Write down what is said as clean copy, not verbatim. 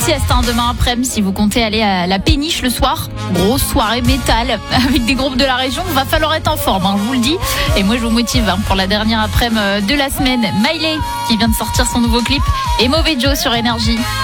sieste demain après-midi si vous comptez aller à la péniche le soir. Grosse soirée métal avec des groupes de la région. Va falloir être en forme, je vous le dis. Et moi, je vous motive pour la dernière après-midi de la semaine. Miley qui vient de sortir son nouveau clip et Mauvais Joe sur Énergie.